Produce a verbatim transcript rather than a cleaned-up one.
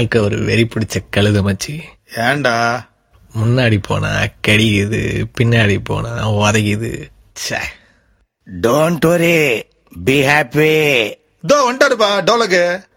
வாழ்க்கை ஒரு வெறி பிடிச்ச கழுத மச்சி. ஏன்டா? முன்னாடி போனா கடிக்குது, பின்னாடி போனா உதைக்குது. Don't worry, be happy. தோ வந்துட்டாருப்பா டோலக்கு.